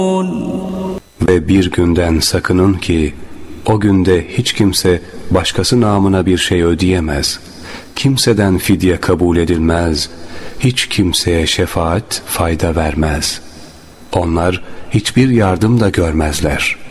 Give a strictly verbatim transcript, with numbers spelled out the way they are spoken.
Ve bir günden sakının ki o günde hiç kimse başkası namına bir şey ödeyemez. Kimseden fidye kabul edilmez. Hiç kimseye şefaat fayda vermez. Onlar hiçbir yardım da görmezler.